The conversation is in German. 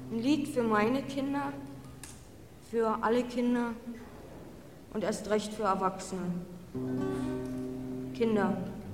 Ein Lied für meine Kinder, für alle Kinder und erst recht für Erwachsene. Kinder,